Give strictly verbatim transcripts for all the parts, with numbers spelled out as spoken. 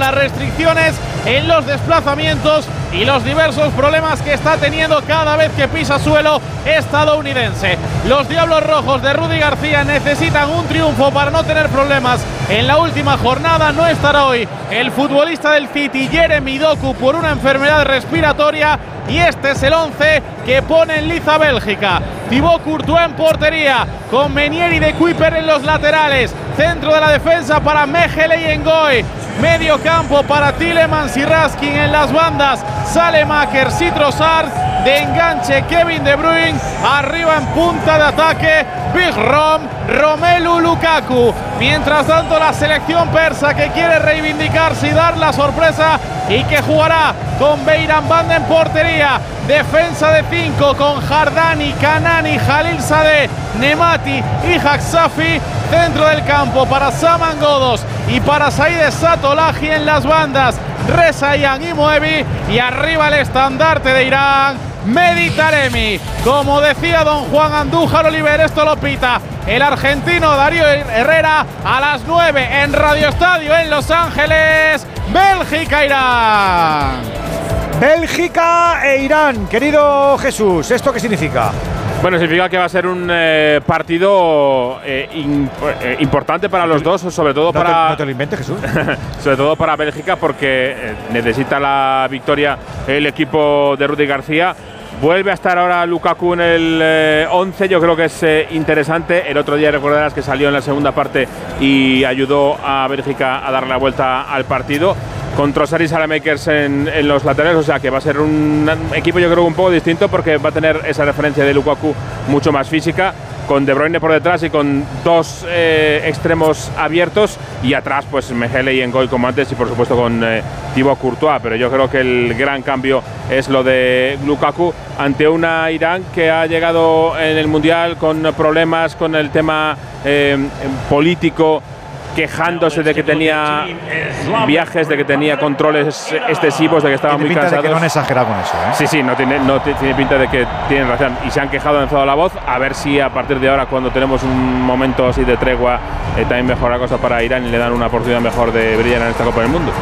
las restricciones en los desplazamientos y los diversos problemas que está teniendo cada vez que pisa suelo estadounidense. Los Diablos Rojos de Rudy García necesitan un triunfo para no tener problemas en la última jornada. No estará hoy el futbolista del City, Jeremy Doku, por una enfermedad respiratoria, y este es el once que pone en liza Bélgica. Thibaut Courtois en portería, con Menier y De Kuyper en los laterales. Centro de la defensa para Mechelen y Ngoy. Medio campo para Tielemans y Raskin en las bandas. Salemaker y Trossard. De enganche Kevin De Bruyne. Arriba en punta de ataque Big Rom, Romelu Lukaku. Mientras tanto, la selección persa, que quiere reivindicarse y dar la sorpresa, y que jugará con Beiran Banda en portería. Defensa de cinco con Jardani, Kanani, Jalil Sadeh, Nemati y Haksafi. Centro del campo para Saman Ghoddos y para Saïd Satollahi en las bandas. Rezaian y Moebi. Y arriba el estandarte de Irán, Mehdi Taremi. Como decía don Juan Andújar Oliver, esto lo pita el argentino Darío Herrera a las nueve en Radio Estadio en Los Ángeles. Bélgica-Irán. Bélgica e Irán, querido Jesús, ¿esto qué significa? Bueno, significa que va a ser un eh, partido eh, in, eh, importante para los dos, sobre todo no para… Te, no te lo inventes, Jesús. Sobre todo para Bélgica, porque eh, necesita la victoria el equipo de Rudy García. Vuelve a estar ahora Lukaku en el eh, once, yo creo que es eh, interesante. El otro día recordarás que salió en la segunda parte y ayudó a Bélgica a darle la vuelta al partido, con Trossard y Salamakers en, en los laterales, o sea que va a ser un equipo, yo creo, un poco distinto, porque va a tener esa referencia de Lukaku mucho más física, con De Bruyne por detrás y con dos eh, extremos abiertos, y atrás pues Mechelen y Ngoy como antes, y por supuesto con eh, Thibaut Courtois. Pero yo creo que el gran cambio es lo de Lukaku ante una Irán que ha llegado en el Mundial con problemas con el tema eh, político, quejándose de que tenía viajes, de que tenía controles excesivos, de que estaba muy cansado. Tiene pinta de que no han exagerado con eso, ¿eh? Sí, sí, no tiene, no tiene pinta de que tienen razón. Y se han quejado, han alzado la voz. A ver si a partir de ahora, cuando tenemos un momento así de tregua, eh, también mejora la cosa para Irán y le dan una oportunidad mejor de brillar en esta Copa del Mundo.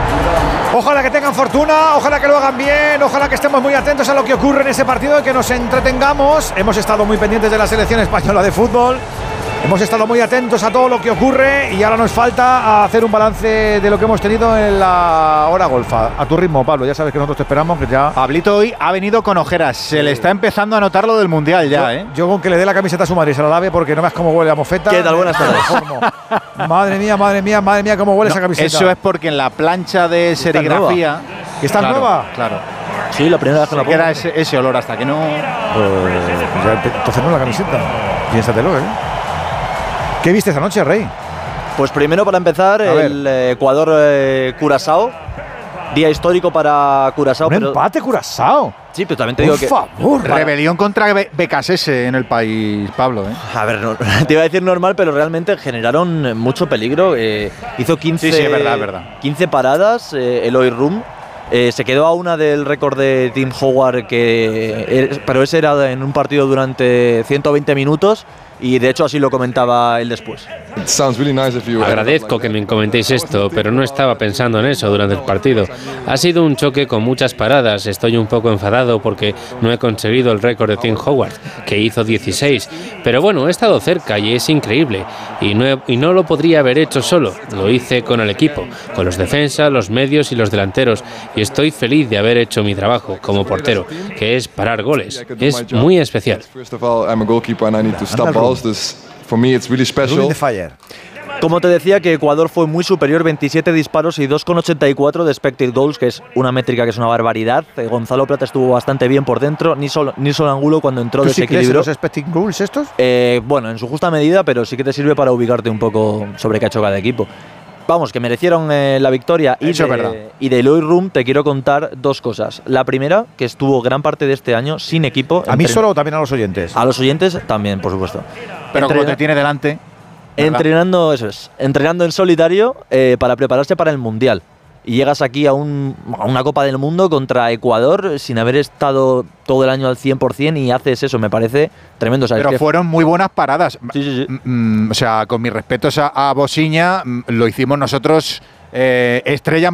Ojalá que tengan fortuna, ojalá que lo hagan bien, ojalá que estemos muy atentos a lo que ocurre en ese partido y que nos entretengamos. Hemos estado muy pendientes de la selección española de fútbol. Hemos estado muy atentos a todo lo que ocurre y ahora nos falta hacer un balance de lo que hemos tenido en la hora golfa. A tu ritmo, Pablo, ya sabes que nosotros te esperamos, que ya… Pablito hoy ha venido con ojeras, se le está empezando a notar lo del Mundial ya, yo, ¿eh? Yo con que le dé la camiseta a su madre y se la lave, porque no veas cómo huele la mofeta. ¿Qué tal? Buenas tardes. Madre mía, madre mía, madre mía, cómo huele no, esa camiseta. Eso es porque en la plancha de serigrafía… ¿Que está claro, nueva? Claro. Sí, la primera vez que la pongo. Queda ese, ese olor hasta que no… Pues, ya, entonces no la camiseta, piénsatelo, ¿eh? ¿Qué viste esta noche, Rey? Pues primero, para empezar, a el eh, Ecuador-Curazao. Eh, Día histórico para Curazao. Un pero empate, Curazao. Sí, pero también te Por digo que… Por favor. Rebelión contra Be Becasese en el país, Pablo, ¿eh? A ver, no, te iba a decir normal, pero realmente generaron mucho peligro. Eh, hizo quince, sí, sí, es verdad, es verdad. quince paradas, eh, Eloy Rum. Eh, se quedó a una del récord de Tim Howard, que, eh, pero ese era en un partido durante ciento veinte minutos. Y de hecho así lo comentaba él después. Agradezco que me comentéis esto, pero no estaba pensando en eso durante el partido. Ha sido un choque con muchas paradas. Estoy un poco enfadado porque no he conseguido el récord de Tim Howard, que hizo dieciséis. Pero bueno, he estado cerca y es increíble. Y no, he, y no lo podría haber hecho solo. Lo hice con el equipo, con los defensas, los medios y los delanteros. Y estoy feliz de haber hecho mi trabajo como portero, que es parar goles. Es muy especial. Como te decía, que Ecuador fue muy superior, veintisiete disparos y dos coma ochenta y cuatro de expected goals, que es una métrica que es una barbaridad. Eh, Gonzalo Plata estuvo bastante bien por dentro, ni solo ni solo Angulo cuando entró ¿Tú sí desequilibró. crees en los expected goals estos? Eh, bueno, en su justa medida, pero sí que te sirve para ubicarte un poco sobre qué ha hecho cada equipo. Vamos, que merecieron eh, la victoria. Y Eso de, es verdad. Y de Eloy Rum te quiero contar dos cosas. La primera, que estuvo gran parte de este año sin equipo. ¿A mí solo o también a los oyentes? A los oyentes también, por supuesto. Pero Entrena como te tiene delante… Entrenando, eso es, entrenando en solitario eh, para prepararse para el Mundial. Y llegas aquí a, un, a una Copa del Mundo contra Ecuador sin haber estado todo el año al cien por cien y haces eso, me parece tremendo. O sea, Pero es que fueron muy buenas paradas. Sí, sí, sí. Mm, o sea, con mis respetos a, a Bosiña, lo hicimos nosotros eh, estrella